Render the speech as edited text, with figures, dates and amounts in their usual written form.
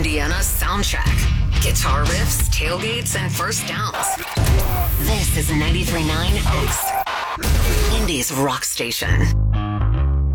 Indiana soundtrack. Guitar riffs, tailgates, and first downs. This is 93.9 X, Indy's rock station.